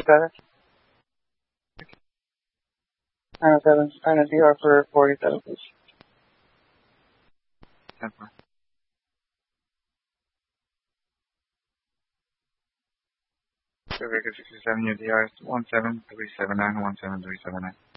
907. 907, trying to DR for 47, please. 10-4. Pacific 67, your DR is 17379, 17379.